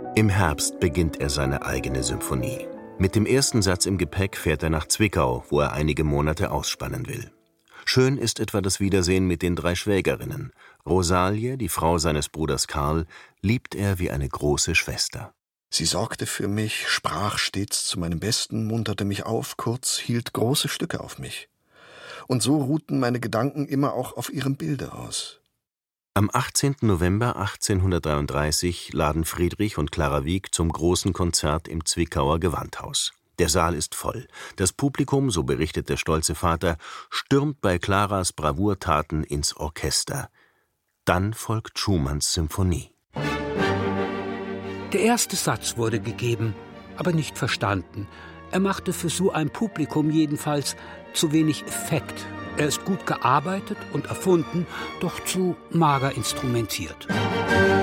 Im Herbst beginnt er seine eigene Symphonie. Mit dem ersten Satz im Gepäck fährt er nach Zwickau, wo er einige Monate ausspannen will. Schön ist etwa das Wiedersehen mit den 3 Schwägerinnen. Rosalie, die Frau seines Bruders Karl, liebt er wie eine große Schwester. Sie sorgte für mich, sprach stets zu meinem Besten, munterte mich auf, kurz hielt große Stücke auf mich. Und so ruhten meine Gedanken immer auch auf ihrem Bilde aus. Am 18. November 1833 laden Friedrich und Clara Wieck zum großen Konzert im Zwickauer Gewandhaus. Der Saal ist voll. Das Publikum, so berichtet der stolze Vater, stürmt bei Claras Bravourtaten ins Orchester. Dann folgt Schumanns Symphonie. Der erste Satz wurde gegeben, aber nicht verstanden. Er machte für so ein Publikum jedenfalls zu wenig Effekt. Er ist gut gearbeitet und erfunden, doch zu mager instrumentiert.